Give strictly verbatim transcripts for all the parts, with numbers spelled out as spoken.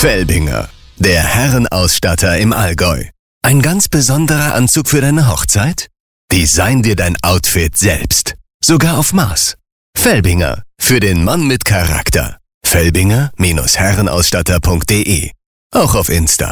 Felbinger, der Herrenausstatter im Allgäu. Ein ganz besonderer Anzug für deine Hochzeit? Design dir dein Outfit selbst. Sogar auf Maß. Felbinger, für den Mann mit Charakter. Felbinger Herrenausstatter punkt de. Auch auf Insta.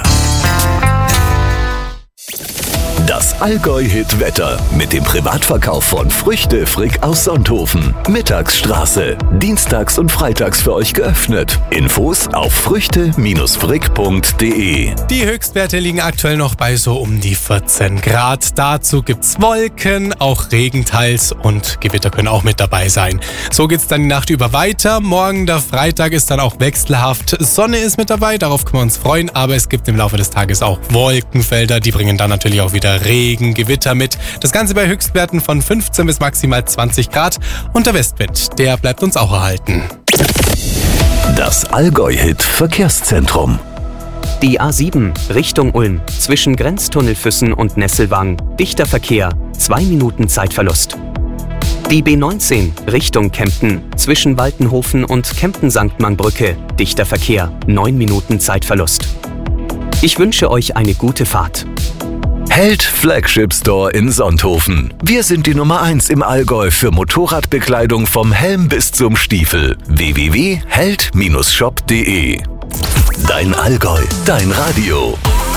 Das Allgäu-Hit-Wetter mit dem Privatverkauf von Früchte Frick aus Sonthofen. Mittagsstraße. Dienstags und freitags für euch geöffnet. Infos auf früchte frick punkt de. Die Höchstwerte liegen aktuell noch bei so um die vierzehn Grad. Dazu gibt's Wolken, auch Regen teils und Gewitter können auch mit dabei sein. So geht's dann die Nacht über weiter. Morgen, der Freitag, ist dann auch wechselhaft. Sonne ist mit dabei, darauf können wir uns freuen, aber es gibt im Laufe des Tages auch Wolkenfelder. Die bringen dann natürlich auch wieder Regen, Gewitter mit. Das Ganze bei Höchstwerten von fünfzehn bis maximal zwanzig Grad. Und der Westwind, der bleibt uns auch erhalten. Das Allgäu-Hit Verkehrszentrum. Die A sieben Richtung Ulm zwischen Grenztunnelfüssen und Nesselwang. Dichter Verkehr, zwei Minuten Zeitverlust. Die B neunzehn Richtung Kempten zwischen Waltenhofen und Kempten-Sanktmann-Brücke. Dichter Verkehr, neun Minuten Zeitverlust. Ich wünsche euch eine gute Fahrt. Held Flagship Store in Sonthofen. Wir sind die Nummer eins im Allgäu für Motorradbekleidung vom Helm bis zum Stiefel. w w w punkt held Bindestrich shop punkt de. Dein Allgäu, dein Radio.